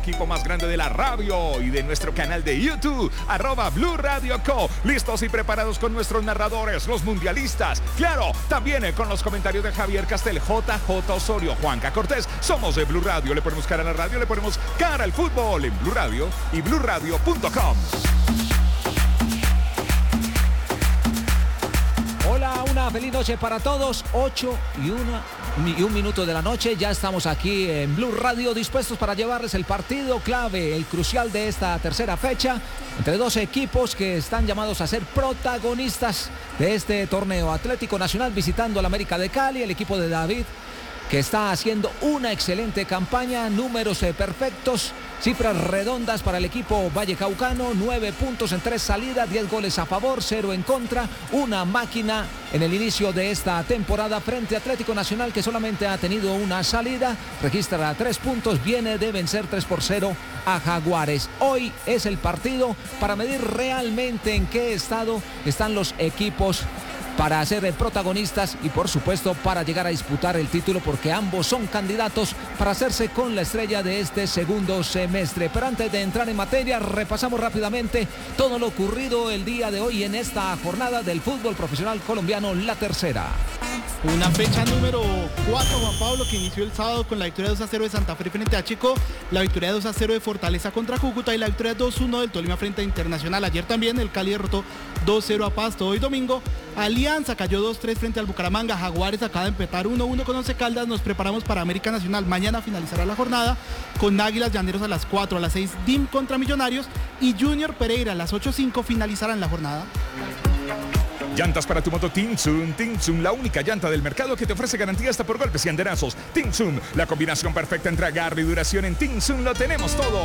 equipo más grande de la radio y de nuestro canal de YouTube, @Blue Radio Co. Listos y preparados con nuestros narradores, los mundialistas. Claro, también con los comentarios de Javier Castel, JJ Osorio, Juanca Cortés. Somos de Blue Radio. Le ponemos cara a la radio, le ponemos cara al fútbol en Blue Radio y BlueRadio.com. Hola, una feliz noche para todos. 8:01 de la noche. Ya estamos aquí en Blue Radio, dispuestos para llevarles el partido clave, el crucial de esta tercera fecha, entre dos equipos que están llamados a ser protagonistas de este torneo. Atlético Nacional visitando al América de Cali, el equipo de David, que está haciendo una excelente campaña, números perfectos, cifras redondas para el equipo vallecaucano, 9 puntos en 3 salidas, 10 goles a favor, 0 en contra, una máquina en el inicio de esta temporada frente a Atlético Nacional, que solamente ha tenido una salida, registra 3 puntos, viene de vencer 3-0 a Jaguares. Hoy es el partido para medir realmente en qué estado están los equipos para ser protagonistas y por supuesto para llegar a disputar el título, porque ambos son candidatos para hacerse con la estrella de este segundo semestre. Pero antes de entrar en materia, repasamos rápidamente todo lo ocurrido el día de hoy en esta jornada del fútbol profesional colombiano, la tercera. Una fecha número 4, Juan Pablo, que inició el sábado con la victoria 2-0 de Santa Fe frente a Chico, la victoria 2-0 de Fortaleza contra Cúcuta y la victoria 2-1 del Tolima frente a Internacional. Ayer también el Cali derrotó 2-0 a Pasto. Hoy domingo, Alianza cayó 2-3 frente al Bucaramanga. Jaguares acaba de empatar 1-1 con Once Caldas. Nos preparamos para América Nacional. Mañana finalizará la jornada con Águilas Llaneros a las 4, a las 6 DIM contra Millonarios y Junior Pereira a las 8:05 finalizarán la jornada. Llantas para tu moto Tinsun. Tinsun, la única llanta del mercado que te ofrece garantía hasta por golpes y andenazos. Tinsun, la combinación perfecta entre agarre y duración. En Tinsun lo tenemos todo.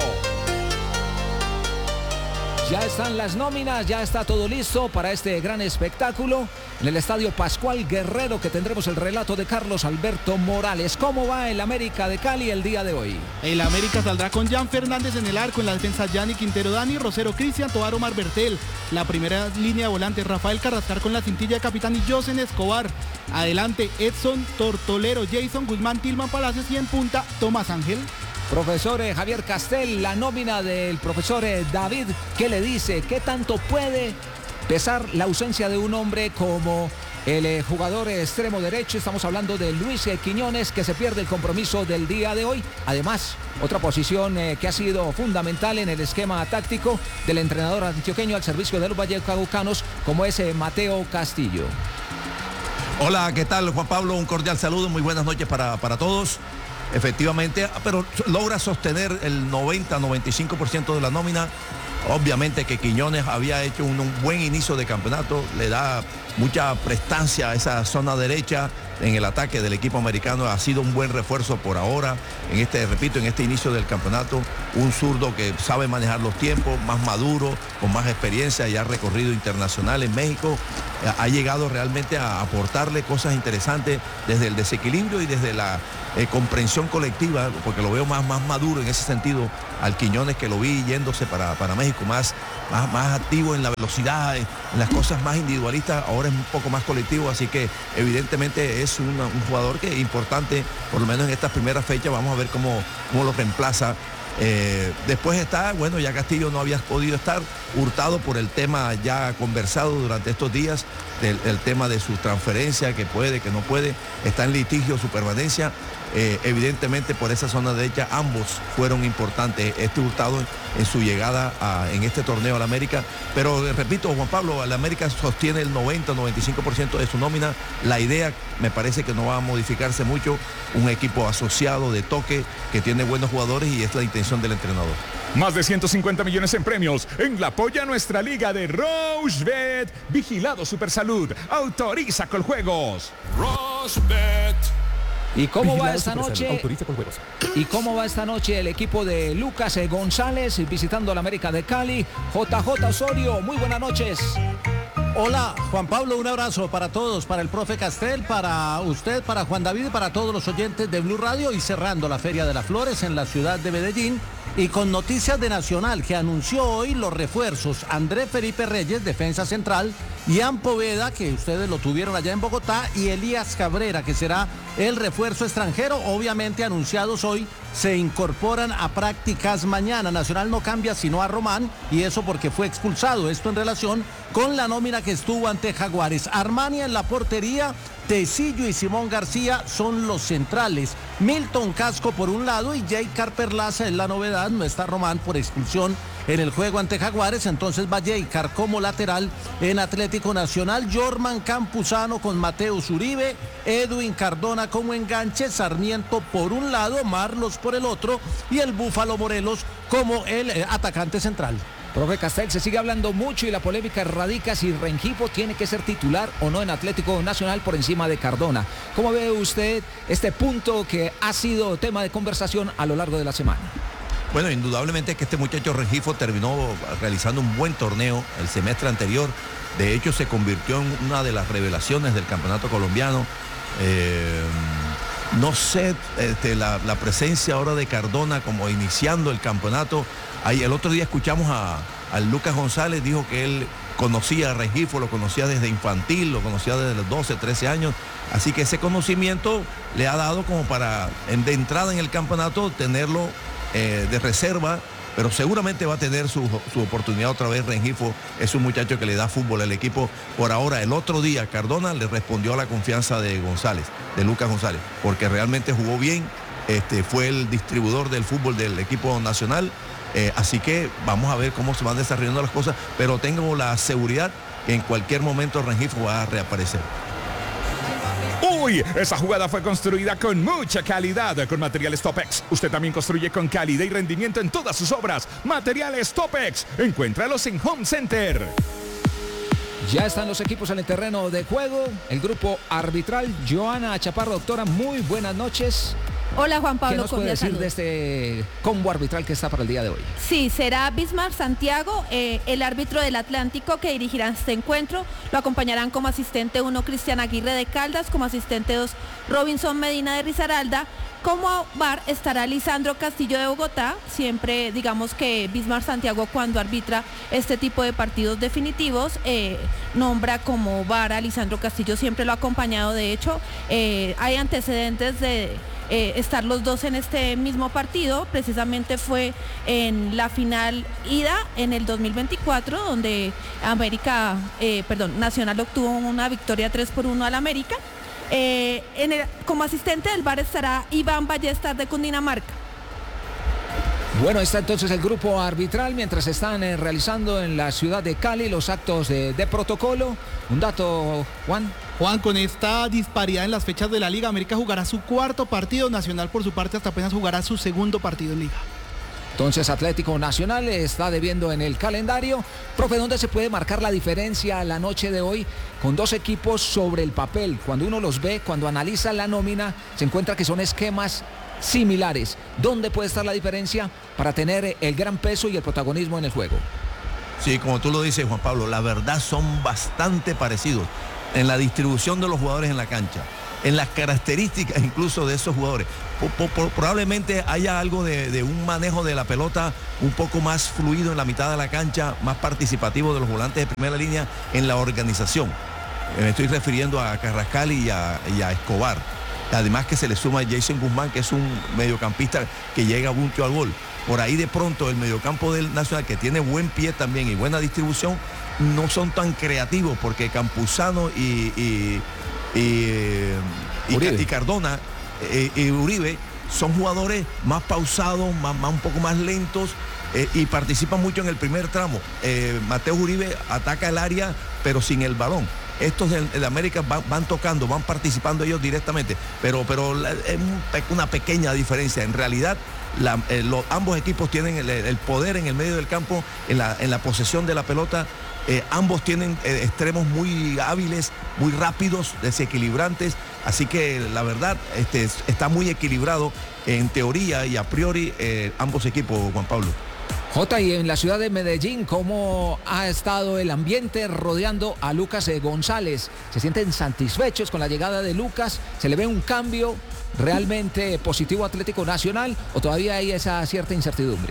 Ya están las nóminas, ya está todo listo para este gran espectáculo en el Estadio Pascual Guerrero, que tendremos el relato de Carlos Alberto Morales. ¿Cómo va el América de Cali el día de hoy? El América saldrá con Jan Fernández en el arco, en la defensa Gianni Quintero, Dani Rosero, Cristian Tobar, Omar Bertel. La primera línea de volante, Rafael Carrascar con la cintilla de capitán y Josen Escobar. Adelante, Edson Tortolero, Jason Guzmán, Tilman Palacios y en punta, Tomás Ángel. Profesor Javier Castel, la nómina del profesor David, ¿qué le dice? ¿Qué tanto puede pesar la ausencia de un hombre como el jugador extremo derecho? Estamos hablando de Luis Quiñones, que se pierde el compromiso del día de hoy. Además, otra posición que ha sido fundamental en el esquema táctico del entrenador antioqueño al servicio de los vallecaucanos, como es Mateo Castillo. Hola, ¿qué tal, Juan Pablo? Un cordial saludo, muy buenas noches para todos. Efectivamente, pero logra sostener el 90-95% de la nómina. Obviamente que Quiñones había hecho un buen inicio de campeonato, le da mucha prestancia a esa zona derecha en el ataque del equipo americano. Ha sido un buen refuerzo por ahora, en este inicio del campeonato. Un zurdo que sabe manejar los tiempos, más maduro, con más experiencia, ya recorrido internacional en México. Ha llegado realmente a aportarle cosas interesantes desde el desequilibrio y desde la comprensión colectiva, porque lo veo más maduro en ese sentido al Quiñones, que lo vi yéndose para México, más activo en la velocidad, en las cosas más individualistas. Ahora es un poco más colectivo, así que evidentemente es un jugador que es importante, por lo menos en estas primeras fechas. Vamos a ver cómo lo reemplaza. Después está, bueno, ya Castillo no había podido estar, Hurtado por el tema ya conversado durante estos días, el tema de su transferencia, que puede, que no puede, está en litigio su permanencia. Evidentemente por esa zona derecha ambos fueron importantes. Hurtado en su llegada en este torneo al América, pero repito, Juan Pablo, el América sostiene el 90-95% de su nómina. La idea me parece que no va a modificarse mucho, un equipo asociado de toque que tiene buenos jugadores, y es la intención del entrenador. Más de 150 millones en premios en la Polla Nuestra Liga de Rochebet. Vigilado Supersalud. Autoriza con juegos. Rochebet. ¿Y cómo va esta noche? ¿Y cómo va esta noche el equipo de Lucas González visitando al América de Cali? JJ Osorio, muy buenas noches. Hola, Juan Pablo, un abrazo para todos, para el profe Castel, para usted, para Juan David y para todos los oyentes de Blue Radio, y cerrando la Feria de las Flores en la ciudad de Medellín, y con noticias de Nacional, que anunció hoy los refuerzos: Andrés Felipe Reyes, defensa central, Ian Poveda, que ustedes lo tuvieron allá en Bogotá, y Elías Cabrera, que será el refuerzo extranjero, obviamente anunciados hoy, se incorporan a prácticas mañana. Nacional no cambia sino a Román, y eso porque fue expulsado. Esto en relación con la nómina que estuvo ante Jaguares. Armania en la portería, Tecillo y Simón García son los centrales. Milton Casco por un lado y Jay Carperlaza es la novedad. No está Román por expulsión en el juego ante Jaguares, entonces va Jaycar como lateral en Atlético Nacional. Jorman Campuzano con Mateus Uribe, Edwin Cardona como enganche, Sarmiento por un lado, Marlos por el otro y el Búfalo Morelos como el atacante central. Profe Castel, se sigue hablando mucho y la polémica radica si Rengifo tiene que ser titular o no en Atlético Nacional por encima de Cardona. ¿Cómo ve usted este punto que ha sido tema de conversación a lo largo de la semana? Bueno, indudablemente que este muchacho Rengifo terminó realizando un buen torneo el semestre anterior. De hecho, se convirtió en una de las revelaciones del campeonato colombiano. No sé, la presencia ahora de Cardona como iniciando el campeonato. Ahí, el otro día escuchamos a Lucas González, dijo que él conocía a Rengifo, lo conocía desde infantil, lo conocía desde los 12, 13 años. Así que ese conocimiento le ha dado como para, de entrada en el campeonato, tenerlo de reserva, pero seguramente va a tener su oportunidad otra vez. Rengifo es un muchacho que le da fútbol al equipo. Por ahora, el otro día Cardona le respondió a la confianza de Lucas González, porque realmente jugó bien, fue el distribuidor del fútbol del equipo nacional, así que vamos a ver cómo se van desarrollando las cosas, pero tengo la seguridad que en cualquier momento Rengifo va a reaparecer. Uy, esa jugada fue construida con mucha calidad, con materiales Topex. Usted también construye con calidad y rendimiento en todas sus obras. Materiales Topex, encuéntralos en Home Center. Ya están los equipos en el terreno de juego. El grupo arbitral, Joana Chaparro, doctora, muy buenas noches. Hola Juan Pablo. ¿Qué nos puede decir de este combo arbitral que está para el día de hoy? Sí, será Bismar Santiago, el árbitro del Atlántico que dirigirá este encuentro. Lo acompañarán como asistente 1 Cristian Aguirre de Caldas, como asistente 2 Robinson Medina de Risaralda. Como VAR estará Lisandro Castillo de Bogotá. Siempre digamos que Bismar Santiago, cuando arbitra este tipo de partidos definitivos, nombra como VAR a Lisandro Castillo, siempre lo ha acompañado. De hecho, hay antecedentes de estar los dos en este mismo partido. Precisamente fue en la final ida en el 2024, donde Nacional obtuvo una victoria 3-1 al América. Como asistente del VAR estará Iván Ballester de Cundinamarca. Bueno, está entonces el grupo arbitral mientras están realizando en la ciudad de Cali los actos de protocolo. Un dato, Juan, con esta disparidad en las fechas de la Liga, América jugará su cuarto partido, Nacional por su parte hasta apenas jugará su segundo partido en Liga. Entonces Atlético Nacional está debiendo en el calendario. Profe, ¿dónde se puede marcar la diferencia la noche de hoy con dos equipos sobre el papel? Cuando uno los ve, cuando analiza la nómina, se encuentra que son esquemas similares. ¿Dónde puede estar la diferencia para tener el gran peso y el protagonismo en el juego? Sí, como tú lo dices, Juan Pablo, la verdad son bastante parecidos en la distribución de los jugadores en la cancha, en las características incluso de esos jugadores. Probablemente haya algo de un manejo de la pelota un poco más fluido en la mitad de la cancha, más participativo de los volantes de primera línea en la organización. Me estoy refiriendo a Carrascal y a Escobar. Además que se le suma a Jason Guzmán, que es un mediocampista que llega mucho al gol. Por ahí de pronto el mediocampo del Nacional, que tiene buen pie también y buena distribución, no son tan creativos, porque Campuzano y Cardona y Uribe son jugadores más pausados, un poco más lentos, y participan mucho en el primer tramo. Mateus Uribe ataca el área pero sin el balón. Estos de América van tocando, van participando ellos directamente, pero es una pequeña diferencia. En realidad ambos equipos tienen el poder en el medio del campo, en la posesión de la pelota. Ambos tienen extremos muy hábiles, muy rápidos, desequilibrantes, así que la verdad está muy equilibrado en teoría y a priori ambos equipos, Juan Pablo. Jota, y en la ciudad de Medellín, ¿cómo ha estado el ambiente rodeando a Lucas González? ¿Se sienten satisfechos con la llegada de Lucas? ¿Se le ve un cambio realmente positivo a Atlético Nacional o todavía hay esa cierta incertidumbre?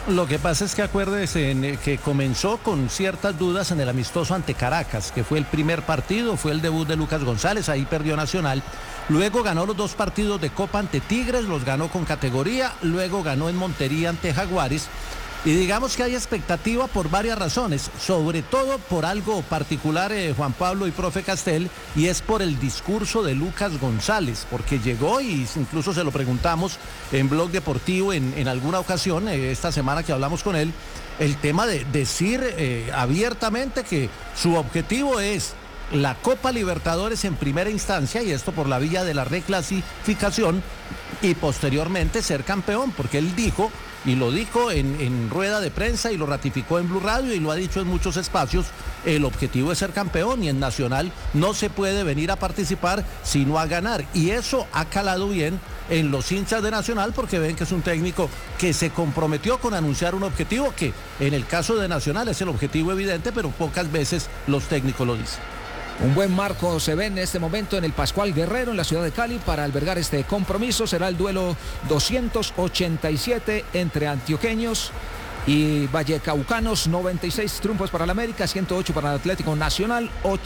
Lo que pasa es que acuérdese que comenzó con ciertas dudas en el amistoso ante Caracas, que fue el primer partido, fue el debut de Lucas González, ahí perdió Nacional. Luego ganó los 2 partidos de Copa ante Tigres, los ganó con categoría, luego ganó en Montería ante Jaguares. Y digamos que hay expectativa por varias razones, sobre todo por algo particular, Juan Pablo y profe Castel, y es por el discurso de Lucas González, porque llegó y incluso se lo preguntamos en Blog Deportivo en alguna ocasión, esta semana que hablamos con él, el tema de decir abiertamente que su objetivo es la Copa Libertadores en primera instancia, y esto por la vía de la reclasificación, y posteriormente ser campeón, porque él dijo, y lo dijo en rueda de prensa y lo ratificó en Blue Radio y lo ha dicho en muchos espacios, el objetivo es ser campeón y en Nacional no se puede venir a participar sino a ganar, y eso ha calado bien en los hinchas de Nacional porque ven que es un técnico que se comprometió con anunciar un objetivo que en el caso de Nacional es el objetivo evidente, pero pocas veces los técnicos lo dicen. Un buen marco se ve en este momento en el Pascual Guerrero, en la ciudad de Cali, para albergar este compromiso. Será el duelo 287 entre antioqueños y vallecaucanos. 96 triunfos para el América, 108 para el Atlético Nacional,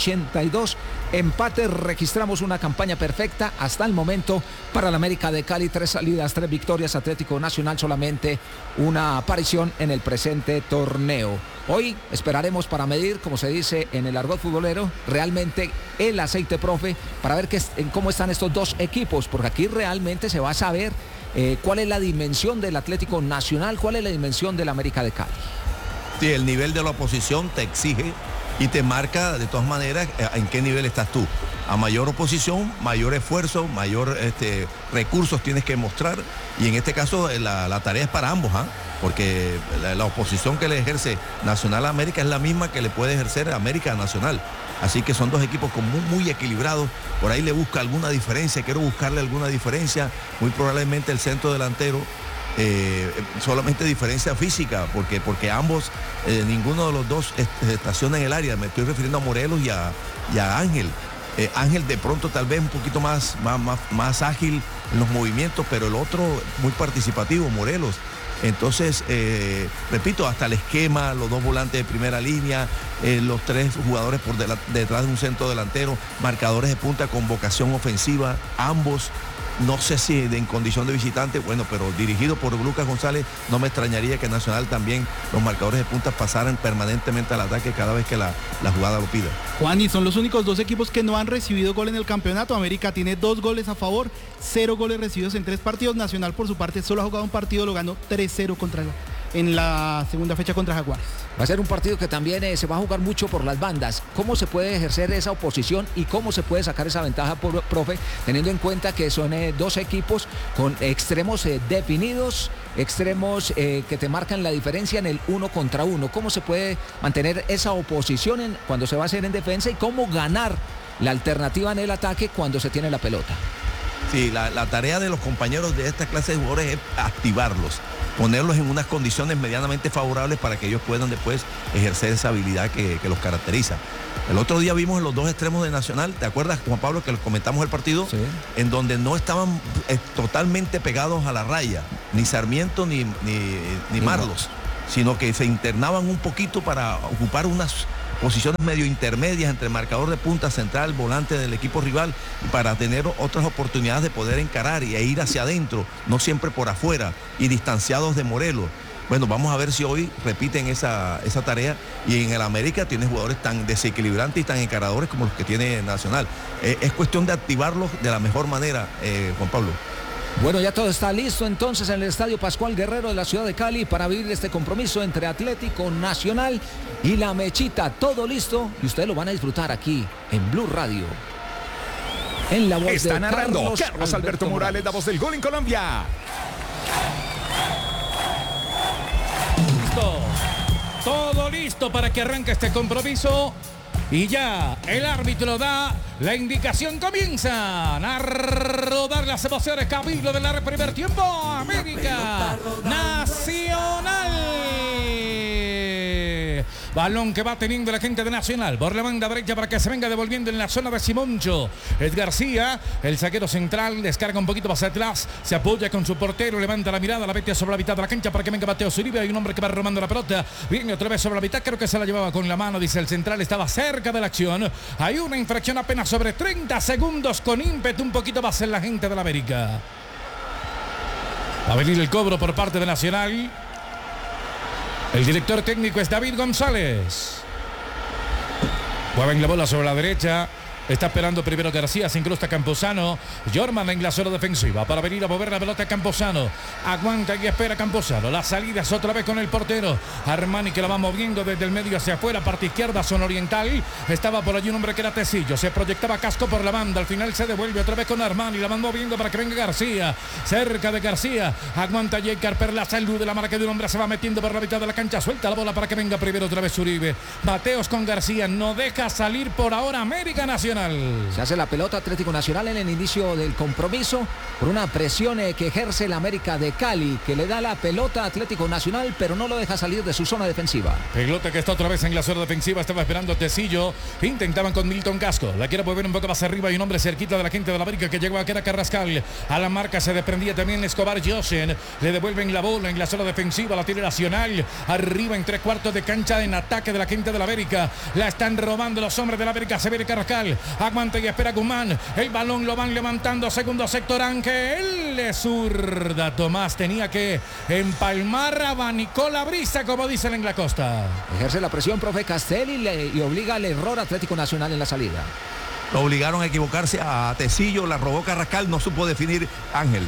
82 empates. Registramos una campaña perfecta hasta el momento para el América de Cali. 3 salidas, 3 victorias. Atlético Nacional solamente una aparición en el presente torneo. Hoy esperaremos para medir, como se dice en el argot futbolero, realmente el aceite, profe, para ver cómo están estos 2 equipos, porque aquí realmente se va a saber cuál es la dimensión del Atlético Nacional, cuál es la dimensión del América de Cali. Sí, el nivel de la oposición te exige y te marca de todas maneras en qué nivel estás tú. A mayor oposición, mayor esfuerzo, mayor recursos tienes que mostrar, y en este caso la tarea es para ambos, porque la oposición que le ejerce Nacional a América es la misma que le puede ejercer América a Nacional. Así que son 2 equipos muy equilibrados. Por ahí le busca alguna diferencia, quiero buscarle alguna diferencia, muy probablemente el centro delantero. Solamente diferencia física, porque ambos, ninguno de los 2 estaciona en el área. Me estoy refiriendo a Morelos y a Ángel. Ángel de pronto tal vez un poquito más ágil en los movimientos, pero el otro muy participativo, Morelos. Entonces, repito, hasta el esquema, los 2 volantes de primera línea, los 3 jugadores por detrás de un centro delantero, marcadores de punta con vocación ofensiva, ambos. No sé si en condición de visitante, bueno, pero dirigido por Lucas González, no me extrañaría que Nacional también, los marcadores de punta pasaran permanentemente al ataque cada vez que la jugada lo pida. Juan, y son los únicos 2 equipos que no han recibido gol en el campeonato. América tiene 2 goles a favor, 0 goles recibidos en 3 partidos. Nacional, por su parte, solo ha jugado un partido, lo ganó 3-0 en la segunda fecha contra Jaguares. Va a ser un partido que también se va a jugar mucho por las bandas. ¿Cómo se puede ejercer esa oposición y cómo se puede sacar esa ventaja, profe, teniendo en cuenta que son 2 equipos con extremos definidos, extremos que te marcan la diferencia en el 1 contra 1? ¿Cómo se puede mantener esa oposición cuando se va a hacer en defensa y cómo ganar la alternativa en el ataque cuando se tiene la pelota? Sí, la tarea de los compañeros de esta clase de jugadores es activarlos, ponerlos en unas condiciones medianamente favorables para que ellos puedan después ejercer esa habilidad que los caracteriza. El otro día vimos en los 2 extremos de Nacional, ¿te acuerdas, Juan Pablo, que comentamos el partido? Sí. En donde no estaban totalmente pegados a la raya, ni Sarmiento ni Marlos, sino que se internaban un poquito para ocupar unas posiciones medio intermedias entre marcador de punta, central, volante del equipo rival, para tener otras oportunidades de poder encarar e ir hacia adentro, no siempre por afuera, y distanciados de Morelos. Bueno, vamos a ver si hoy repiten esa tarea, y en el América tiene jugadores tan desequilibrantes y tan encaradores como los que tiene Nacional. Es cuestión de activarlos de la mejor manera, Juan Pablo. Bueno, ya todo está listo entonces en el Estadio Pascual Guerrero de la ciudad de Cali para vivir este compromiso entre Atlético Nacional y La Mechita. Todo listo y ustedes lo van a disfrutar aquí en Blue Radio. En la voz está de narrando Carlos Alberto Morales, la voz del gol en Colombia. Listo. Todo listo para que arranque este compromiso. Y ya el árbitro da la indicación. Comienzan a rodar las emociones. Cabildo de la primer tiempo. América Nacional. Balón que va teniendo la gente de Nacional. Por la banda derecha para que se venga devolviendo en la zona de Simoncho. Es García, el zaguero central. Descarga un poquito hacia atrás. Se apoya con su portero. Levanta la mirada. La mete sobre la mitad de la cancha para que venga Mateo Zuribe. Hay un hombre que va robando la pelota. Viene otra vez sobre la mitad. Creo que se la llevaba con la mano. Dice el central. Estaba cerca de la acción. Hay una infracción apenas sobre 30 segundos con ímpetu. Un poquito más en la gente de la América. Va a venir el cobro por parte de Nacional. El director técnico es David González. Mueven la bola sobre la derecha. Está esperando primero García, se incrusta Camposano. Jorman en la zona defensiva para venir a mover la pelota a Camposano. Aguanta y espera Camposano. La salida es otra vez con el portero Armani, que la va moviendo desde el medio hacia afuera, parte izquierda, zona oriental. Estaba por allí un hombre que era Tecillo. Se proyectaba Casco por la banda. Al final se devuelve otra vez con Armani. La van moviendo para que venga García. Cerca de García. Aguanta J. Carper. La salud de la marca de un hombre se va metiendo por la mitad de la cancha. Suelta la bola para que venga primero otra vez Uribe. Mateos con García. No deja salir por ahora América Nacional. Se hace la pelota Atlético Nacional en el inicio del compromiso por una presión que ejerce el América de Cali, que le da la pelota a Atlético Nacional, pero no lo deja salir de su zona defensiva. Pelota que está otra vez en la zona defensiva. Estaba esperando Tecillo. Intentaban con Milton Casco. La quiere mover un poco más arriba. Hay un hombre cerquita de la gente de la América que llegó a quedar Carrascal. A la marca se desprendía también Escobar Josen. Le devuelven la bola en la zona defensiva. La tiene Nacional. Arriba en 3/4 de cancha en ataque de la gente de la América. La están robando los hombres de la América. Se viene Carrascal. Aguanta y espera Guzmán. El balón lo van levantando. Segundo sector. Ángel le zurda. Tomás tenía que empalmar. Abanicó la brisa, como dicen en la costa. Ejerce la presión, profe Castelli, y obliga al error Atlético Nacional en la salida. Lo obligaron a equivocarse a Tecillo. La robó Carrascal. No supo definir Ángel.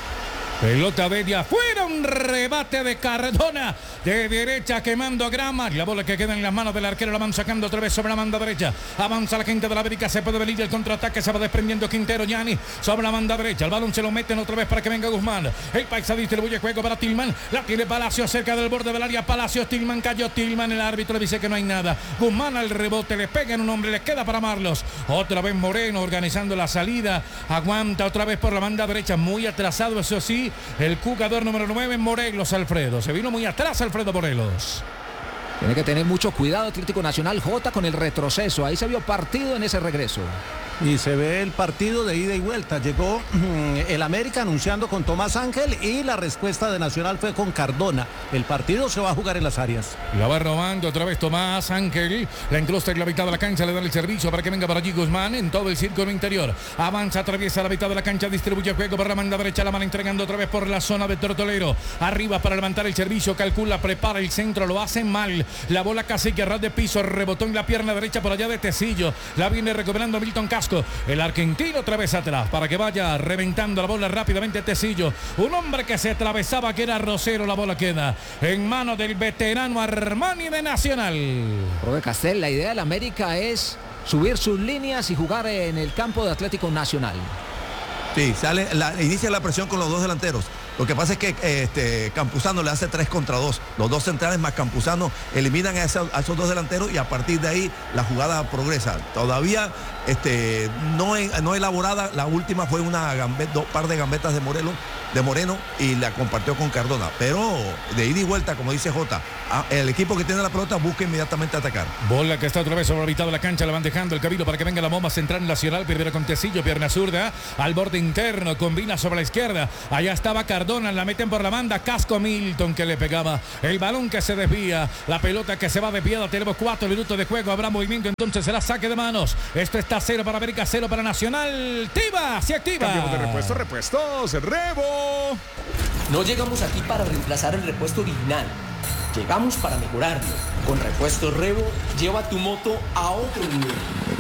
Pelota media afuera, un rebate de Cardona de derecha quemando grama. La bola que queda en las manos del arquero la van sacando otra vez sobre la banda derecha. Avanza la gente de la América, se puede venir el contraataque, se va desprendiendo Quintero Gianni sobre la banda derecha. El balón se lo meten otra vez para que venga Guzmán. El Paisa distribuye juego para Tillman. La tiene Palacios cerca del borde del área. Palacios, Tillman cayó. Tillman, el árbitro dice que no hay nada. Guzmán al rebote, le pega en un hombre, le queda para Marlos. Otra vez Moreno organizando la salida. Aguanta otra vez por la banda derecha, muy atrasado, eso sí. El jugador número 9, Morelos Alfredo. Se vino muy atrás Alfredo Morelos. Tiene que tener mucho cuidado Atlético Nacional, J, con el retroceso. Ahí se vio partido en ese regreso. Y se ve el partido de ida y vuelta. Llegó el América anunciando con Tomás Ángel y la respuesta de Nacional fue con Cardona. El partido se va a jugar en las áreas. La va robando otra vez Tomás Ángel. La incrusta en la mitad de la cancha. Le dan el servicio para que venga para allí Guzmán en todo el círculo interior. Avanza, atraviesa la mitad de la cancha. Distribuye juego por la banda derecha. La van entregando otra vez por la zona de Tortolero. Arriba para levantar el servicio. Calcula, prepara el centro. Lo hace mal. La bola casi que a ras de piso. Rebotó en la pierna derecha por allá de Tecillo. La viene recuperando Milton Casco. El argentino otra vez atrás para que vaya reventando la bola rápidamente Tecillo. Un hombre que se atravesaba, que era Rosero. La bola queda en manos del veterano Armani de Nacional. Profe Castel, la idea del América es subir sus líneas y jugar en el campo de Atlético Nacional. Sí, inicia la presión con los dos delanteros. Lo que pasa es que Campuzano le hace 3 contra 2. Los dos centrales más Campuzano eliminan a esos dos delanteros y a partir de ahí la jugada progresa. Todavía no elaborada. La última fue dos par de gambetas de Moreno y la compartió con Cardona. Pero de ida y vuelta, como dice Jota, el equipo que tiene la pelota busca inmediatamente atacar. Bola que está otra vez sobre la mitad de la cancha. Le van dejando el camino para que venga la bomba central Nacional. Primero con Tecillo, pierna zurda. Al borde interno, combina sobre la izquierda. Allá estaba Cardona. La meten por la banda. Casco Milton que le pegaba. El balón que se desvía. La pelota que se va desviada. Tenemos 4 minutos de juego. Habrá movimiento. Entonces será saque de manos. Esto está 0 para América, 0 para Nacional. Tiva, se activa. Cambiamos de repuestos. Rebo. No llegamos aquí para reemplazar el repuesto original. Llegamos para mejorarlo. Con Repuestos Rebo, lleva tu moto a otro nivel.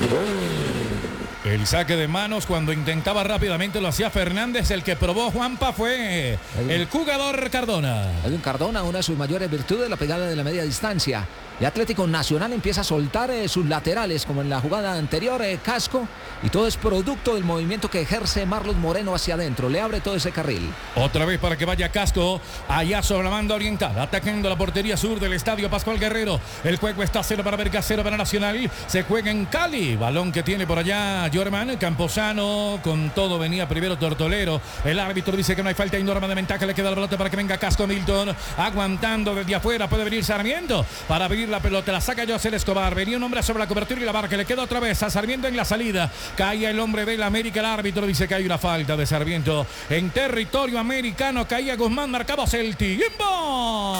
El saque de manos cuando intentaba rápidamente lo hacía Fernández. El que probó Juanpa fue el jugador Cardona. Edwin Cardona, una de sus mayores virtudes, la pegada de la media distancia. Y Atlético Nacional empieza a soltar sus laterales, como en la jugada anterior, Casco. Y todo es producto del movimiento que ejerce Marlos Moreno hacia adentro. Le abre todo ese carril. Otra vez para que vaya Casco. Allá sobre la banda oriental. Atacando la portería sur del estadio Pascual Guerrero. El juego está 0 para América, 0 para Nacional. Se juega en Cali. Balón que tiene por allá Jorman. Camposano con todo venía primero Tortolero. El árbitro dice que no hay falta y norma de ventaja. Le queda la pelota para que venga Casco. Milton aguantando desde afuera. Puede venir Sarmiento para abrir la pelota. La saca José Escobar. Venía un hombre sobre la cobertura y la marca. Le queda otra vez a Sarmiento en la salida. Caía el hombre del América. El árbitro dice que hay una falta de Sarmiento en territorio americano. Caía Guzmán. Marcamos el tiempo.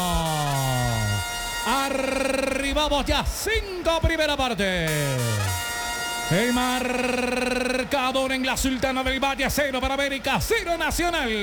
Arribamos ya 5 primera parte. El marcador en la Sultana del Valle, 0 para América, 0 Nacional.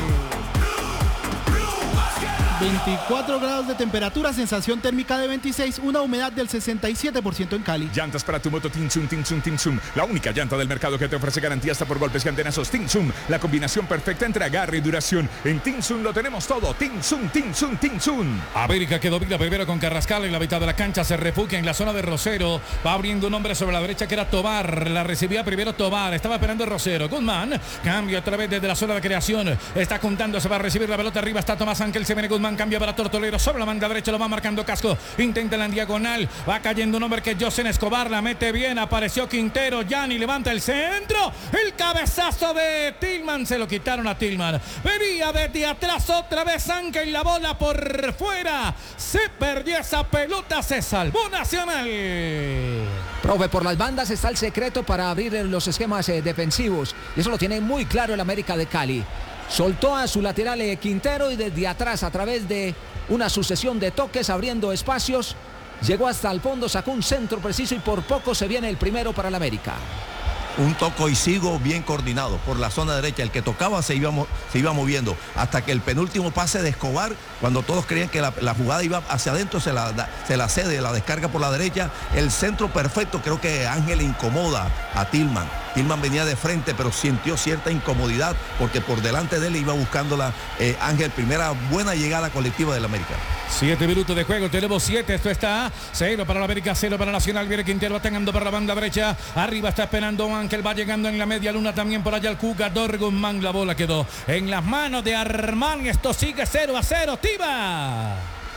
24 grados de temperatura, sensación térmica de 26, una humedad del 67% en Cali. Llantas para tu moto Tinsum, la única llanta del mercado que te ofrece garantía hasta por golpes y antenazos. Tinsum, la combinación perfecta entre agarre y duración. En Tinsum lo tenemos todo. Tinsum. América que domina primero con Carrascal en la mitad de la cancha, se refugia en la zona de Rosero. Va abriendo un hombre sobre la derecha que era Tobar. La recibía primero Tobar, estaba esperando Rosero. Guzmán, cambio otra vez desde la zona de creación. Está contando, se va a recibir la pelota arriba. Está Tomás Ángel, se viene Guzmán. Cambia para Tortolero sobre la banda derecha, lo va marcando Casco. Intenta la diagonal, va cayendo un hombre que es José Escobar, la mete bien, apareció Quintero, Yanni levanta el centro, el cabezazo de Tillman, se lo quitaron a Tillman. Venía desde atrás otra vez Ángel, la bola por fuera, se perdió esa pelota, se salvó Nacional. Profe, por las bandas está el secreto para abrir los esquemas defensivos y eso lo tiene muy claro el América de Cali. Soltó a su lateral Quintero y desde atrás a través de una sucesión de toques abriendo espacios llegó hasta el fondo, sacó un centro preciso y por poco se viene el primero para el América. Un toco y sigo bien coordinado por la zona derecha. El que tocaba se iba moviendo hasta que el penúltimo pase de Escobar, cuando todos creían que la jugada iba hacia adentro, se la cede, la descarga por la derecha. El centro perfecto, creo que Ángel incomoda a Tillman. Tillman venía de frente, pero sintió cierta incomodidad porque por delante de él iba buscándola Ángel. Primera buena llegada colectiva del América. 7 minutos de juego, tenemos 7, esto está 0 para la América, 0 para Nacional. Viene Quintero atacando por la banda derecha, arriba está esperando Ángel, va llegando en la media luna también por allá el jugador Guzmán. La bola quedó en las manos de Armán, esto sigue 0-0, Tiva.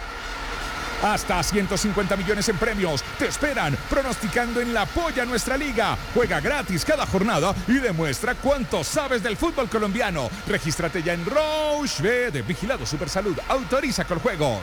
Hasta 150 millones en premios te esperan pronosticando en La Polla Nuestra Liga. Juega gratis cada jornada y demuestra cuánto sabes del fútbol colombiano. Regístrate ya en Rochebet. Vigilado Supersalud. Autoriza con juegos.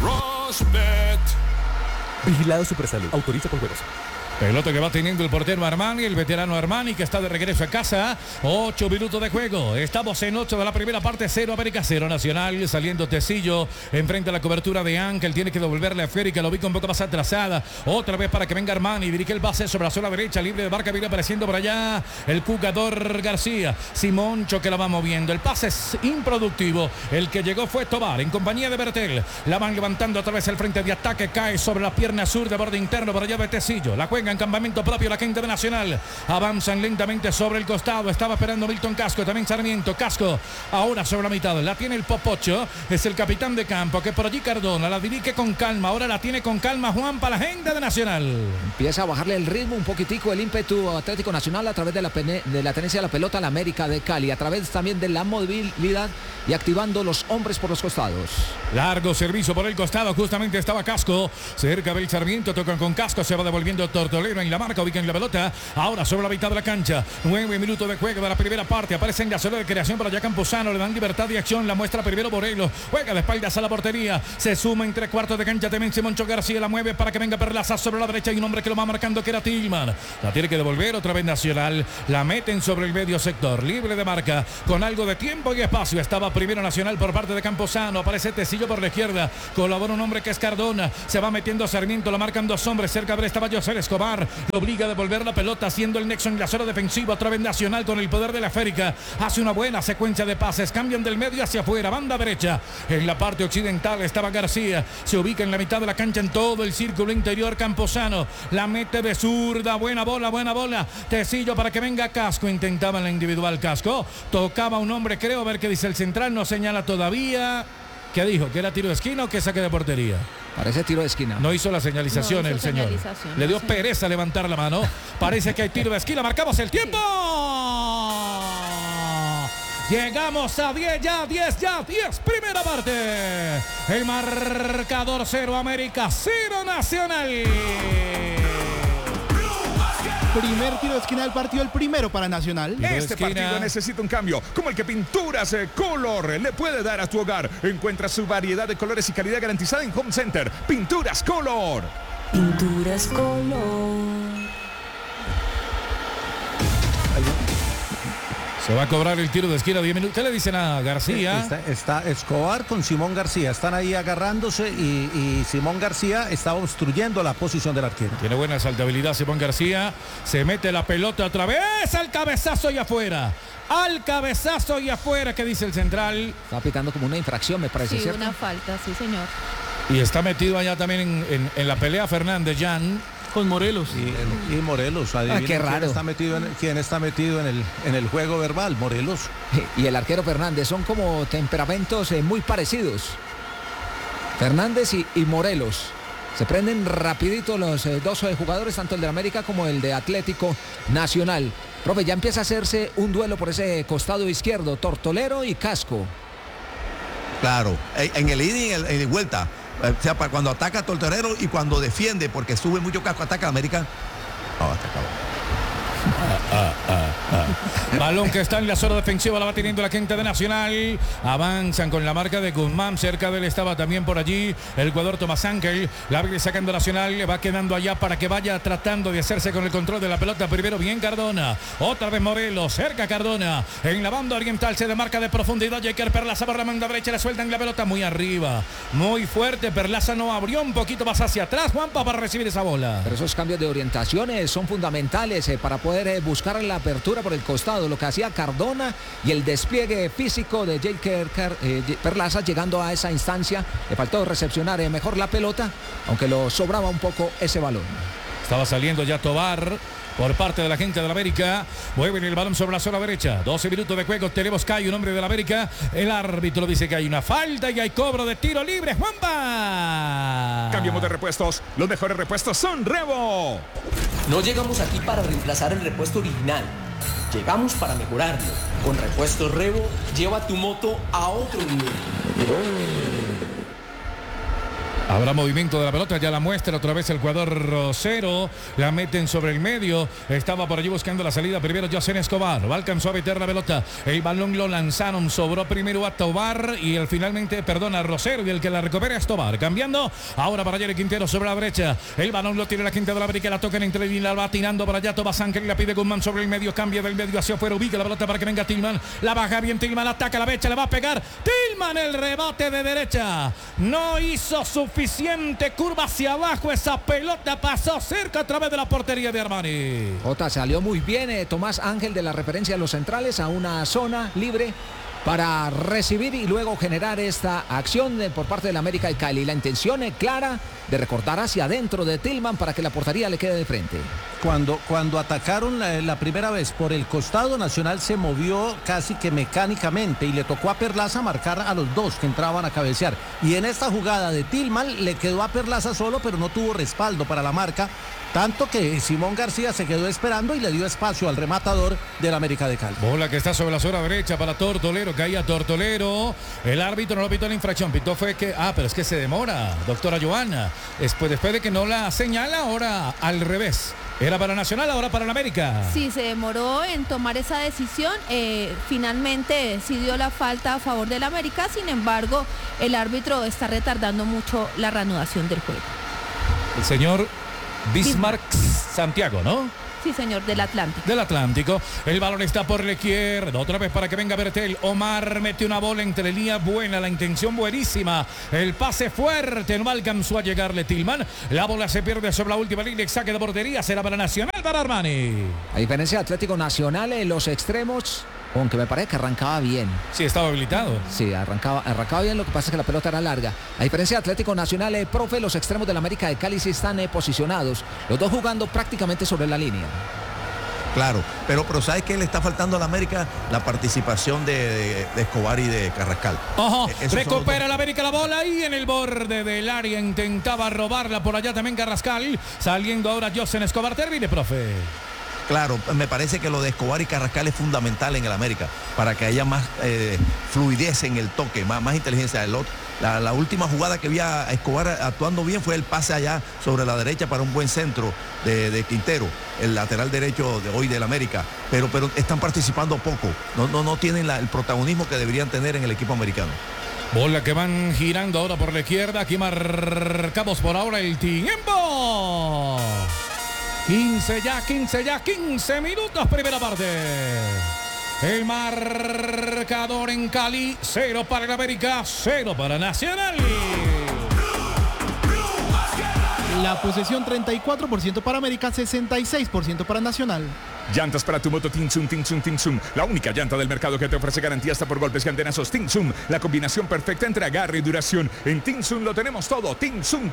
Rochebet. Vigilado Supersalud. Autoriza con juegos. Pelota que va teniendo el portero Armani, el veterano Armani que está de regreso a casa. 8 minutos de juego. Estamos en 8 de la primera parte. 0 América, 0 Nacional. Saliendo Tecillo. Enfrente a la cobertura de Ángel. Tiene que devolverle a Férica. Lo vi un poco más atrasada. Otra vez para que venga Armani. Dirige el pase sobre la zona derecha. Libre de marca. Viene apareciendo por allá el jugador García. Simoncho que la va moviendo. El pase es improductivo. El que llegó fue Tobar en compañía de Bertel. La van levantando otra vez el frente de ataque. Cae sobre la pierna sur de borde interno por allá de Tecillo. La juega en campamento propio la gente de Nacional. Avanzan lentamente sobre el costado. Estaba esperando Milton Casco, también Sarmiento. Casco ahora sobre la mitad. La tiene el Popocho. Es el capitán de campo que por allí Cardona la dirige con calma. Ahora la tiene con calma Juan para la gente de Nacional. Empieza a bajarle el ritmo un poquitico, el ímpetu Atlético Nacional a través de la tenencia de la pelota a la América de Cali. A través también de la movilidad y activando los hombres por los costados. Largo servicio por el costado. Justamente estaba Casco. Cerca del Sarmiento. Tocan con Casco. Se va devolviendo Tortolero en la marca, ubican la pelota, ahora sobre la mitad de la cancha, 9 minutos de juego de la primera parte, aparece en la zona de creación para allá Camposano, le dan libertad de acción, la muestra primero Morelos, juega de espaldas a la portería, se suma en 3/4 de cancha también Simoncho García, la mueve para que venga Perlaza sobre la derecha, hay un hombre que lo va marcando que era Tillman, la tiene que devolver otra vez Nacional, la meten sobre el medio sector, libre de marca, con algo de tiempo y espacio, estaba primero Nacional por parte de Camposano, aparece Tecillo por la izquierda, colabora un hombre que es Cardona, se va metiendo Sarmiento, la marcan 2 hombres, cerca de él estaba José Escobar, lo obliga a devolver la pelota haciendo el nexo en la zona defensiva, otra vez Nacional con el poder de la Férica, hace una buena secuencia de pases, cambian del medio hacia afuera, banda derecha, en la parte occidental estaba García, se ubica en la mitad de la cancha en todo el círculo interior Camposano, la mete de zurda, buena bola, Tecillo para que venga Casco, intentaba en la individual Casco, tocaba un hombre creo, a ver qué dice el central, no señala todavía. ¿Qué dijo? ¿Que era tiro de esquina o que saque de portería? Parece tiro de esquina. No hizo la señalización el señor. Le dio pereza levantar la mano. Parece que hay tiro de esquina. Marcamos el tiempo. Llegamos a 10 ya, 10 primera parte. El marcador 0 América, 0 Nacional. Primer tiro de esquina del partido, el primero para Nacional. Este partido necesita un cambio, como el que Pinturas Color le puede dar a tu hogar. Encuentra su variedad de colores y calidad garantizada en Home Center. Pinturas Color. Pinturas Color. Se va a cobrar el tiro de esquina, 10 minutos. ¿Qué le dicen a García? Está Escobar con Simón García. Están ahí agarrándose y Simón García está obstruyendo la posición del arquero. Tiene buena saltabilidad Simón García. Se mete la pelota otra vez al cabezazo y afuera. Al cabezazo y afuera, ¿qué dice el central? Está pitando como una infracción, me parece, Sí, ¿cierto? una falta, sí, señor. Y está metido allá también en la pelea Fernández Jan. Con Morelos. Y Morelos, adivinen qué raro. quién está metido en el juego verbal, Morelos. Y el arquero Fernández, son como temperamentos muy parecidos. Fernández y Morelos. Se prenden rapidito los dos jugadores, tanto el de América como el de Atlético Nacional. Profe, ya empieza a hacerse un duelo por ese costado izquierdo, Tortolero y Casco. Claro, en el ida y en el vuelta. O sea, para cuando ataca a Tortolero y cuando defiende, porque sube mucho Casco, ataca a América. No, hasta acabó. Balón que está en la zona defensiva, la va teniendo la gente de Nacional. Avanzan con la marca de Guzmán. Cerca de él estaba también por allí el jugador Tomás Ángel. La viene sacando Nacional, le va quedando allá para que vaya tratando de hacerse con el control de la pelota. Primero bien Cardona, otra vez Morelos, cerca Cardona. En la banda oriental se demarca de profundidad. Jaker Perlaza por la manga derecha, le sueltan la pelota muy arriba, muy fuerte. Perlaza no abrió, un poquito más hacia atrás, Juanpa, para recibir esa bola. Pero esos cambios de orientaciones son fundamentales para poder buscar la apertura por el costado, lo que hacía Cardona y el despliegue físico de Jaker Perlaza llegando a esa instancia. Le faltó recepcionar mejor la pelota, aunque lo sobraba un poco ese balón. Estaba saliendo ya Tobar por parte de la gente de la América. Mueven el balón sobre la zona derecha. 12 minutos de juego. Tenemos que hay un hombre de la América. El árbitro dice que hay una falta y hay cobro de tiro libre. Juanpa. Cambiamos de repuestos. Los mejores repuestos son Revo. No llegamos aquí para reemplazar el repuesto original. Llegamos para mejorarlo. Con Repuestos Revo, lleva tu moto a otro nivel. Habrá movimiento de la pelota, ya la muestra otra vez el jugador Rosero, la meten sobre el medio, estaba por allí buscando la salida, primero José Escobar, va alcanzó a meter la pelota, el balón lo lanzaron, sobró primero a Tobar y finalmente, a Rosero y el que la recupera es Tobar, cambiando, ahora para Jerry Quintero sobre la derecha, el balón lo tiene la quinta de la América, la tocan entre y la va tirando para allá, Tomás Ángel, la pide Guzmán sobre el medio, cambia del medio hacia afuera, ubica la pelota para que venga Tillman, la baja bien Tillman, ataca la brecha, le va a pegar, Tillman el rebate de derecha, no hizo suficiente curva hacia abajo, esa pelota pasó cerca a través de la portería de Armani. Jota, salió muy bien Tomás Ángel de la referencia de los centrales a una zona libre para recibir y luego generar esta acción por parte del América de Cali. La intención es clara de recortar hacia adentro de Tillman para que la portería le quede de frente. Cuando atacaron la primera vez por el costado, Nacional se movió casi que mecánicamente y le tocó a Perlaza marcar a los dos que entraban a cabecear. Y en esta jugada de Tillman le quedó a Perlaza solo, pero no tuvo respaldo para la marca. Tanto que Simón García se quedó esperando y le dio espacio al rematador del América de Cali. Bola que está sobre la zona derecha para Tortolero, caía Tortolero. El árbitro no lo pitó la infracción, pitó fue que, pero es que se demora, doctora Joana. Después de que no la señala, ahora al revés. Era para Nacional, ahora para el América. Sí, se demoró en tomar esa decisión. Finalmente sí dio la falta a favor del América. Sin embargo, el árbitro está retardando mucho la reanudación del juego. El señor Bismarck Santiago, ¿no? Sí, señor, del Atlántico. Del Atlántico. El balón está por la izquierda. Otra vez para que venga Bertel. Omar mete una bola entre líneas. Buena, la intención buenísima. El pase fuerte. No alcanzó a llegarle Tillman. La bola se pierde sobre la última línea. Saque de portería. Será para Nacional, para Armani. A diferencia de Atlético Nacional, los extremos, aunque me parece que arrancaba bien. Sí, estaba habilitado. Sí, arrancaba bien, lo que pasa es que la pelota era larga. A diferencia de Atlético Nacional, profe, los extremos del América de Cali sí están posicionados, los dos jugando prácticamente sobre la línea. Claro, pero ¿sabes qué le está faltando a la América? La participación de Escobar y de Carrascal. Recupera la América la bola y en el borde del área intentaba robarla por allá también Carrascal. Saliendo ahora José Escobar. Termine, profe. Claro, me parece que lo de Escobar y Carrascal es fundamental en el América para que haya más fluidez en el toque, más inteligencia. La última jugada que vi a Escobar actuando bien fue el pase allá sobre la derecha para un buen centro de Quintero, el lateral derecho de hoy del América, pero están participando poco, no tienen el protagonismo que deberían tener en el equipo americano. Bola que van girando ahora por la izquierda. Aquí marcamos por ahora el tiempo. 15 minutos, primera parte. El marcador en Cali, 0 para el América, 0 para Nacional. La posesión 34% para América, 66% para Nacional. Llantas para tu moto Tinsun. La única llanta del mercado que te ofrece garantía hasta por golpes y antenazos. Tinsun, la combinación perfecta entre agarre y duración. En Tinsun lo tenemos todo. Tinsun.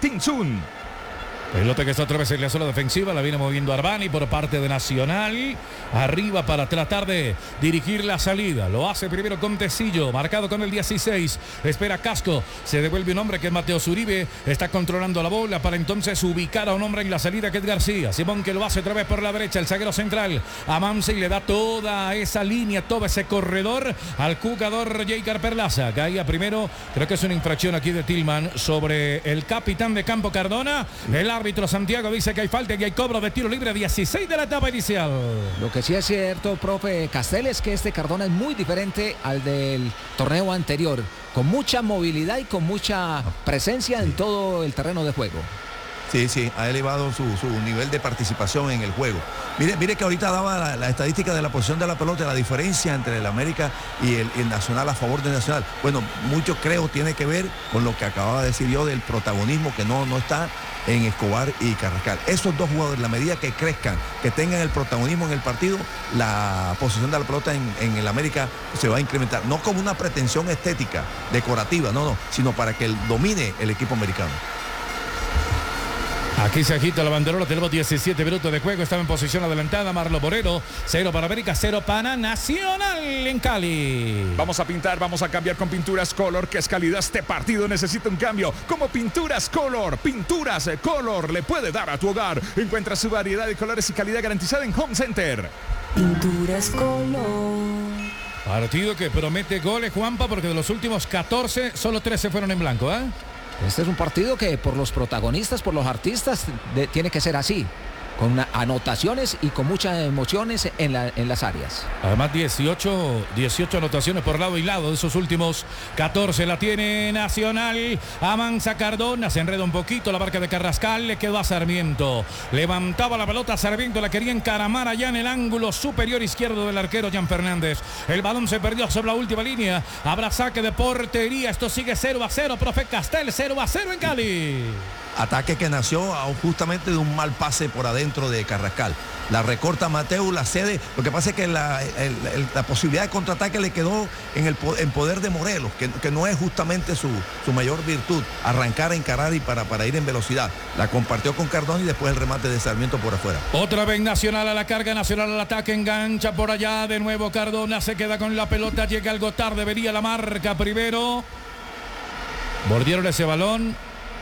Pelota que está otra vez en la zona defensiva, la viene moviendo Arbani por parte de Nacional. Arriba para tratar de dirigir la salida. Lo hace primero con Tecillo, marcado con el 16. Espera Casco, se devuelve un hombre que es Mateo Zuribe. Está controlando la bola para entonces ubicar a un hombre en la salida que es García. Simón que lo hace otra vez por la derecha, el zaguero central. A Mamsi le da toda esa línea, todo ese corredor al jugador Jeicar Perlaza. Caía primero, creo que es una infracción aquí de Tillman sobre el capitán de campo Cardona. El árbitro Santiago dice que hay falta y hay cobro de tiro libre, 16 de la etapa inicial. Lo que sí es cierto, profe Castel, es que este Cardona es muy diferente al del torneo anterior, con mucha movilidad y con mucha presencia en todo el terreno de juego. Sí, ha elevado su nivel de participación en el juego. Mire que ahorita daba la estadística de la posición de la pelota, la diferencia entre el América y el Nacional a favor del Nacional. Bueno, mucho creo tiene que ver con lo que acababa de decir yo del protagonismo que no está en Escobar y Carrascal. Esos dos jugadores, la medida que crezcan, que tengan el protagonismo en el partido, la posición de la pelota en el América se va a incrementar. No como una pretensión estética, decorativa, no, sino para que domine el equipo americano. Aquí se agita la banderola, tenemos 17 minutos de juego, estaba en posición adelantada Marlo Moreno, 0 para América, 0 para Nacional en Cali. Vamos a pintar, vamos a cambiar con Pinturas Color, que es calidad. Este partido necesita un cambio, como Pinturas Color. Pinturas Color le puede dar a tu hogar. Encuentra su variedad de colores y calidad garantizada en Home Center. Pinturas Color. Partido que promete goles, Juanpa, porque de los últimos 14, solo 13 fueron en blanco, ¿eh? Este es un partido que por los protagonistas, por los artistas, tiene que ser así, con anotaciones y con muchas emociones en las áreas. Además 18 anotaciones por lado y lado de esos últimos 14. La tiene Nacional, avanza Cardona, se enreda un poquito la marca de Carrascal, le quedó a Sarmiento. Levantaba la pelota, Sarmiento la quería encaramar allá en el ángulo superior izquierdo del arquero Jan Fernández. El balón se perdió sobre la última línea, habrá saque de portería, esto sigue 0-0, profe Castel, 0-0 en Cali. Ataque que nació justamente de un mal pase por adentro de Carrascal. La recorta Mateo, la cede. Lo que pasa es que la posibilidad de contraataque le quedó en poder de Morelos, que no es justamente su mayor virtud, arrancar, encarar y para ir en velocidad. La compartió con Cardona y después el remate de Sarmiento por afuera. Otra vez Nacional a la carga, Nacional al ataque, engancha por allá. De nuevo Cardona se queda con la pelota, llega algo tarde, vería la marca primero. Mordieron ese balón.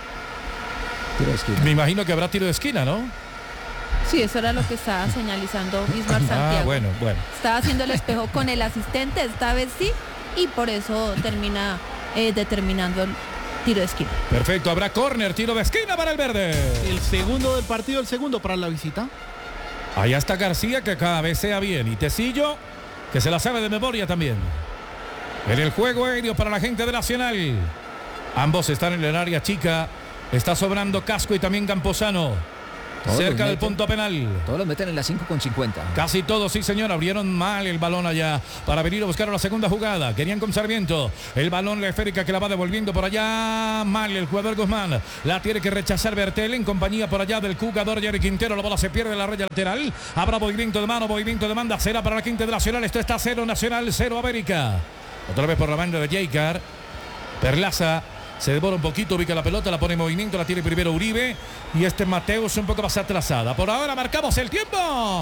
Me imagino que habrá tiro de esquina, ¿no? Sí, eso era lo que estaba señalizando Bismar Santiago. Bueno. Estaba haciendo el espejo con el asistente, esta vez sí, y por eso termina determinando el tiro de esquina. Perfecto, habrá córner, tiro de esquina para el verde. El segundo del partido, el segundo para la visita. Allá está García, que cada vez sea bien, y Tecillo, que se la sabe de memoria también. En el juego aéreo para la gente de Nacional. Ambos están en el área chica. Está sobrando Casco y también Camposano. Cerca del punto penal. Todos los meten en la 5,50. Casi todos, sí señor. Abrieron mal el balón allá para venir a buscar la segunda jugada. Querían con Sarmiento. El balón, la esférica que la va devolviendo por allá. Mal el jugador Guzmán. La tiene que rechazar Bertel en compañía por allá del jugador Jerry Quintero. La bola se pierde en la raya lateral. Habrá movimiento de mano, movimiento de banda. Será para la quinta de Nacional. Esto está 0 Nacional, 0 América. Otra vez por la banda de Jeicar. Perlaza. Se devora un poquito, ubica la pelota, la pone en movimiento, la tiene primero Uribe. Y este Mateus un poco más atrasada. Por ahora marcamos el tiempo.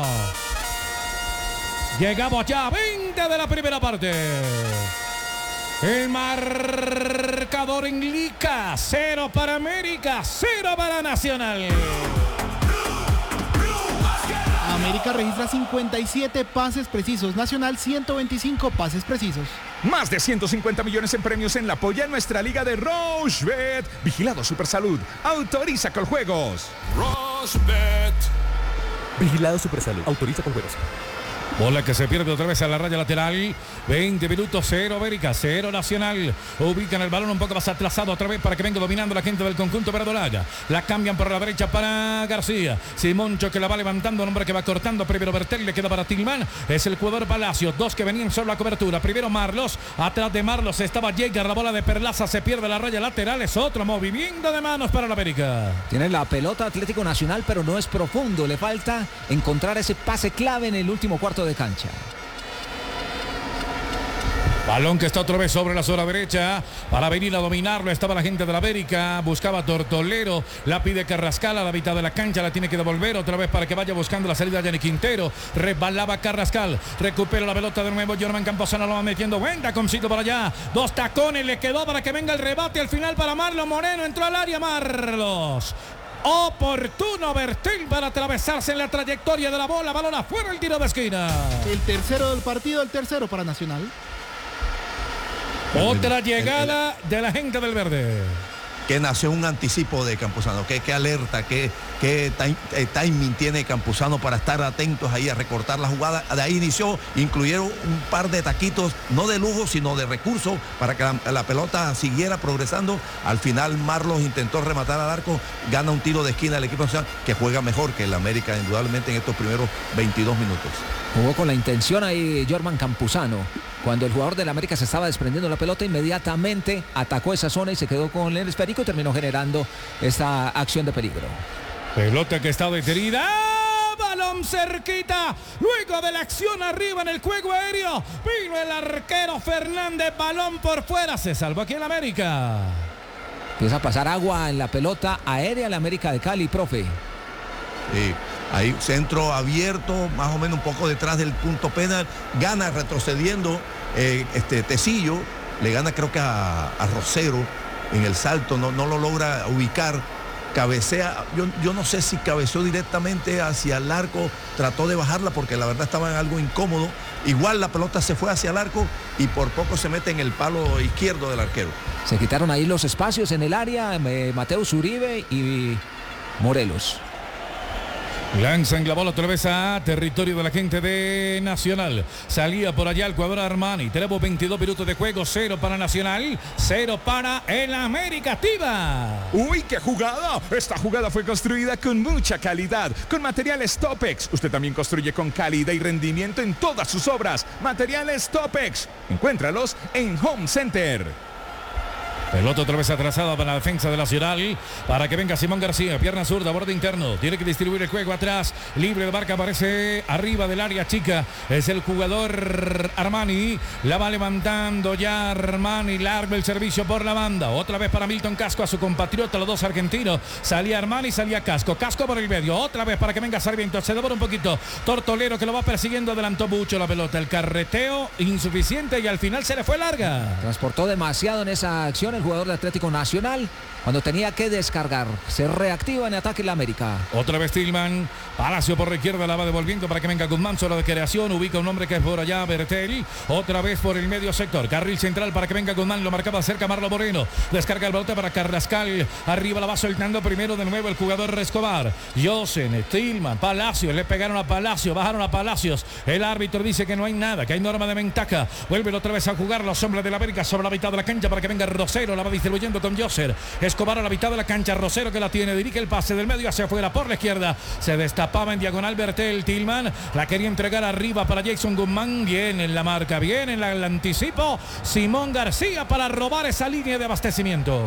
Llegamos ya a 20 de la primera parte. El marcador en Lica. 0 para América, 0 para Nacional. América registra 57 pases precisos. Nacional 125 pases precisos. Más de 150 millones en premios en la polla en nuestra liga de Rochebet. Vigilado Supersalud. Autoriza con juegos. Rochebet. Vigilado Supersalud. Autoriza con juegos. Bola que se pierde otra vez a la raya lateral. 20 minutos, 0 América, 0 Nacional. Ubican el balón un poco más atrasado otra vez para que venga dominando la gente del conjunto verdolaga. La cambian por la derecha para García. Simoncho que la va levantando, un hombre que va cortando. Primero Bertel, le queda para Tillman. Es el jugador Palacio. Dos que venían sobre la cobertura. Primero Marlos. Atrás de Marlos estaba Jäger. La bola de Perlaza se pierde la raya lateral. Es otro movimiento de manos para la América. Tiene la pelota Atlético Nacional, pero no es profundo. Le falta encontrar ese pase clave en el último cuarto de cancha. Balón que está otra vez sobre la zona derecha para venir a dominarlo. Estaba la gente de la América. Buscaba Tortolero. La pide Carrascal a la mitad de la cancha. La tiene que devolver otra vez para que vaya buscando la salida de Yanni Quintero. Resbalaba Carrascal. Recupera la pelota de nuevo. Jorman Camposano lo va metiendo. Buen taconcito para allá. Dos tacones le quedó para que venga el rebate al final para Marlos Moreno. Entró al área Marlos. Oportuno Bertel para atravesarse en la trayectoria de la bola. Balón afuera, el tiro de esquina. El tercero del partido, el tercero para Nacional. Otra llegada de la gente del verde. Que nació un anticipo de Campuzano, qué alerta, qué timing tiene Campuzano para estar atentos ahí a recortar la jugada. De ahí inició, incluyeron un par de taquitos, no de lujo, sino de recursos, para que la pelota siguiera progresando. Al final Marlos intentó rematar al arco, gana un tiro de esquina el equipo nacional, que juega mejor que el América, indudablemente, en estos primeros 22 minutos. Jugó con la intención ahí Jorman Campuzano. Cuando el jugador del América se estaba desprendiendo la pelota, inmediatamente atacó esa zona y se quedó con el esférico y terminó generando esta acción de peligro. Pelota que está detenida. Balón cerquita. Luego de la acción arriba en el juego aéreo. Vino el arquero Fernández. Balón por fuera. Se salvó aquí en la América. Empieza a pasar agua en la pelota aérea en la América de Cali, profe. Sí. Ahí centro abierto, más o menos un poco detrás del punto penal. Gana retrocediendo Tecillo. Le gana creo que a Rosero en el salto. No lo logra ubicar. Cabecea. Yo no sé si cabeceó directamente hacia el arco. Trató de bajarla porque la verdad estaba en algo incómodo. Igual la pelota se fue hacia el arco y por poco se mete en el palo izquierdo del arquero. Se quitaron ahí los espacios en el área. Mateus Uribe y Morelos. Lanzan la bola otra vez a territorio de la gente de Nacional. Salía por allá el jugador Armani. Tenemos 22 minutos de juego. 0 para Nacional, 0 para el América Activa. ¡Uy, qué jugada! Esta jugada fue construida con mucha calidad, con materiales Topex. Usted también construye con calidad y rendimiento en todas sus obras. Materiales Topex. Encuéntralos en Home Center. Pelota otra vez atrasada para la defensa de Nacional. Para que venga Simón García. Pierna zurda, borde interno. Tiene que distribuir el juego atrás. Libre de marca, aparece arriba del área chica. Es el jugador Armani. La va levantando ya Armani. Largo el servicio por la banda. Otra vez para Milton Casco, a su compatriota, los dos argentinos. Salía Armani, salía Casco. Casco por el medio. Otra vez para que venga Sarmiento. Se devora un poquito. Tortolero que lo va persiguiendo. Adelantó mucho la pelota. El carreteo insuficiente y al final se le fue larga. Transportó demasiado en esa acción el jugador de Atlético Nacional cuando tenía que descargar. Se reactiva en ataque la América. Otra vez Tillman. Palacio por la izquierda, la va devolviendo para que venga Guzmán. Zona de creación. Ubica un hombre que es por allá, Bertel. Otra vez por el medio sector. Carril central para que venga Guzmán. Lo marcaba cerca Marlo Moreno. Descarga el pelota para Carrascal. Arriba la va soltando primero de nuevo el jugador Escobar. Josen, Tillman, Palacio. Le pegaron a Palacio. Bajaron a Palacios. El árbitro dice que no hay nada, que hay norma de ventaja. Vuelven otra vez a jugar los hombres de la América sobre la mitad de la cancha para que venga Rosero. La va distribuyendo con Joser. Escobar a la mitad de la cancha. Rosero que la tiene. Dirige el pase del medio hacia afuera por la izquierda. Se destapaba en diagonal Bertel. Tillman la quería entregar arriba para Jason Guzmán. Bien en la marca. Bien en el anticipo. Simón García para robar esa línea de abastecimiento.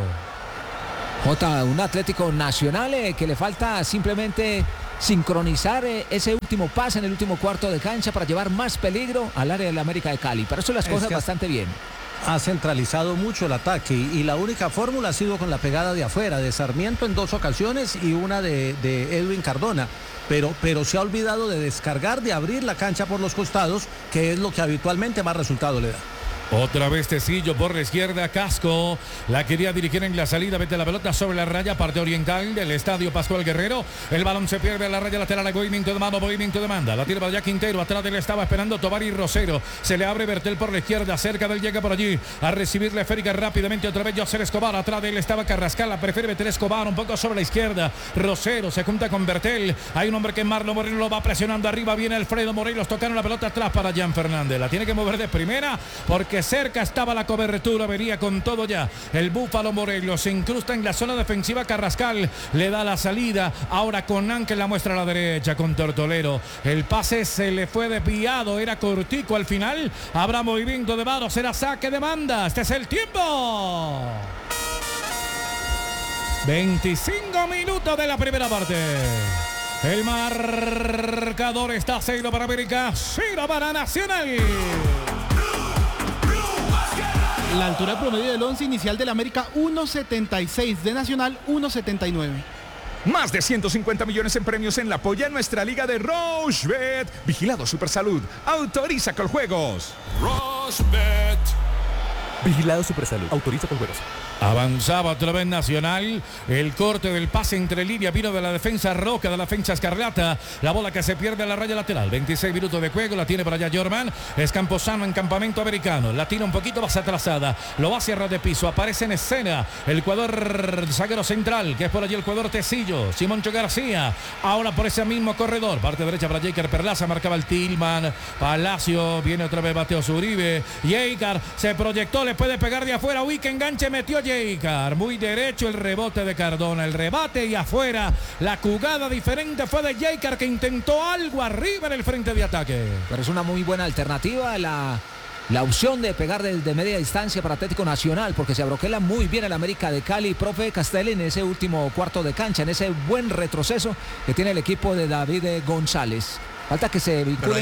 Un Atlético Nacional que le falta simplemente sincronizar ese último pase en el último cuarto de cancha para llevar más peligro al área de la América de Cali. Pero eso las cosas bastante bien. Ha centralizado mucho el ataque y la única fórmula ha sido con la pegada de afuera, de Sarmiento en 2 ocasiones y una de Edwin Cardona. Pero se ha olvidado de descargar, de abrir la cancha por los costados, que es lo que habitualmente más resultado le da. Otra vez Tecillo por la izquierda, Casco la quería dirigir en la salida, vete la pelota sobre la raya, parte oriental del estadio Pascual Guerrero, el balón se pierde a la raya lateral, movimiento de mano, movimiento de manda, la tira para allá Quintero, atrás de él estaba esperando Tobar y Rosero, se le abre Bertel por la izquierda, cerca del llega por allí, a recibir la esférica rápidamente, otra vez José Escobar, atrás de él estaba Carrascal, la prefiere Bertel Escobar, un poco sobre la izquierda, Rosero se junta con Bertel, hay un hombre que Marlon Moreno lo va presionando arriba, viene Alfredo Morelos, tocaron la pelota atrás para Jan Fernández, la tiene que mover de primera, porque cerca estaba la cobertura, venía con todo ya. El Búfalo Morelos se incrusta en la zona defensiva, Carrascal le da la salida, ahora con Ángel la muestra a la derecha con Tortolero. El pase se le fue desviado, era cortico al final. Habrá movimiento de Varo, será saque de banda. Este es el tiempo. 25 minutos de la primera parte. El marcador está 0 para América, 0 para Nacional. La altura promedio del 11 inicial del América 1.76, de Nacional 1.79. Más de 150 millones en premios en la polla en nuestra liga de Rochebet. Vigilado Supersalud. Autoriza con juegos. Rochebet. Vigilado Supersalud. Autoriza con juegos. Avanzaba otra vez Nacional, el corte del pase entre línea vino de la defensa Roca, de la defensa Escarlata, la bola que se pierde a la raya lateral, 26 minutos de juego, la tiene para allá Jorman, es Camposano en campamento americano, la tira un poquito más atrasada, lo va a cerrar de piso, aparece en escena el jugador zaguero central, que es por allí el jugador Tecillo, Simoncho García, ahora por ese mismo corredor, parte derecha para Jaker Perlaza, marcaba el Tillman, Palacio, viene otra vez Mateo Zuribe, Jaker se proyectó, le puede pegar de afuera, uy, que enganche metió Jaker, muy derecho el rebote de Cardona, el rebate y afuera, la jugada diferente fue de Jaker que intentó algo arriba en el frente de ataque. Pero es una muy buena alternativa la opción de pegar desde media distancia para Atlético Nacional, porque se abroquela muy bien el América de Cali, profe Castelli, en ese último cuarto de cancha, en ese buen retroceso que tiene el equipo de David González. Falta que se vinculen,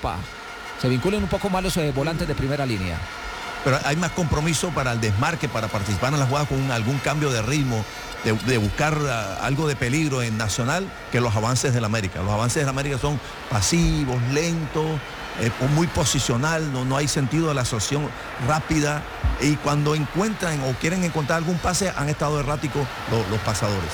se vinculen un poco más los volantes de primera línea. Pero hay más compromiso para el desmarque, para participar en la jugada con algún cambio de ritmo, de buscar algo de peligro en Nacional, que los avances del América. Los avances del América son pasivos, lentos, muy posicional, no hay sentido de la asociación rápida, y cuando encuentran o quieren encontrar algún pase han estado erráticos los pasadores.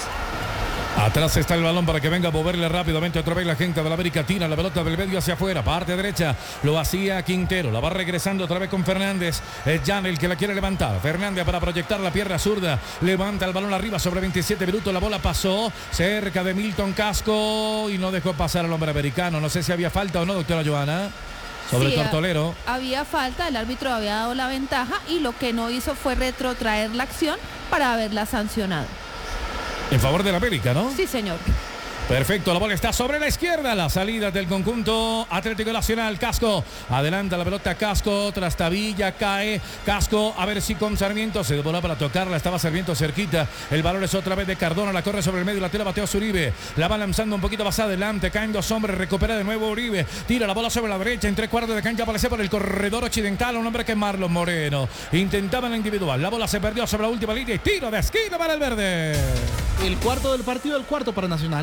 Atrás está el balón para que venga a moverle rápidamente otra vez la gente de la América, tira la pelota del medio hacia afuera, parte derecha, lo hacía Quintero, la va regresando otra vez con Fernández, es Jan el que la quiere levantar, Fernández para proyectar la pierna zurda, levanta el balón arriba sobre 27 minutos, la bola pasó cerca de Milton Casco y no dejó pasar al hombre americano, no sé si había falta o no, doctora Joana. Sobre Tortolero. Había falta, el árbitro había dado la ventaja y lo que no hizo fue retrotraer la acción para haberla sancionado. En favor de la América, ¿no? Sí, señor. Perfecto, la bola está sobre la izquierda, la salida del conjunto Atlético Nacional, Casco, adelanta la pelota Casco, Trastavilla, cae, Casco, a ver si con Sarmiento se devolvió para tocarla, estaba Sarmiento cerquita, el balón es otra vez de Cardona, la corre sobre el medio, la tira Mateo Zuribe, la va lanzando un poquito más adelante, caen dos hombres, recupera de nuevo Uribe, tira la bola sobre la derecha, en 3/4 de cancha, aparece por el corredor occidental, un hombre que es Marlon Moreno, intentaba en la individual, la bola se perdió sobre la última línea y tiro de esquina para el verde. El cuarto del partido, el cuarto para Nacional.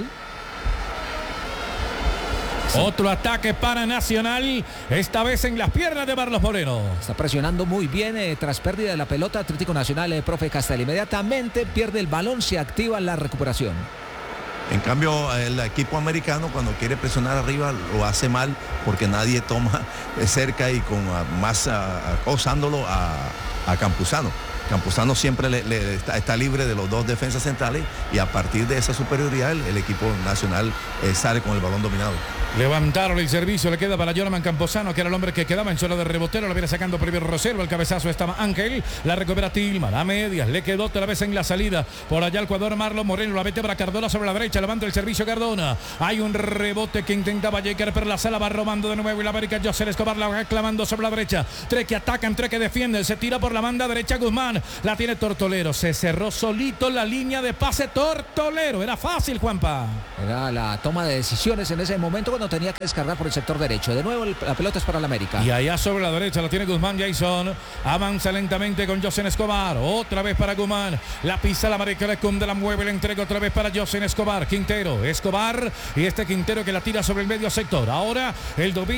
Otro ataque para Nacional, esta vez en las piernas de Marlos Moreno. Está presionando muy bien tras pérdida de la pelota Atlético Nacional, profe Castelli. Inmediatamente pierde el balón, se activa la recuperación. En cambio, el equipo americano cuando quiere presionar arriba lo hace mal porque nadie toma cerca y con más acosándolo a Campuzano. Campuzano siempre está libre de los dos defensas centrales y a partir de esa superioridad el equipo nacional sale con el balón dominado. Levantaron el servicio, le queda para Jorman Camposano, que era el hombre que quedaba en zona de rebotero, lo viene sacando primero Rosero, el cabezazo estaba Ángel, la recupera Tillman, a medias, le quedó otra vez en la salida, por allá el jugador Marlon Moreno, la mete para Cardona sobre la derecha, levanta el servicio Cardona, hay un rebote que intentaba Jaker Perlaza, la va robando de nuevo y la América José Escobar la va clavando sobre la derecha, tres que atacan, tres que defienden, se tira por la banda derecha Guzmán, la tiene Tortolero, se cerró solito la línea de pase Tortolero, era fácil Juanpa. Era la toma de decisiones en ese momento cuando tenía que descargar por el sector derecho. De nuevo la pelota es para el América. Y allá sobre la derecha la tiene Guzmán Jason. Avanza lentamente con José Escobar. Otra vez para Guzmán. La pisa la América, le cunde, la mueve, la entrega otra vez para José Escobar. Quintero, Escobar y este Quintero que la tira sobre el medio sector. Ahora el domingo.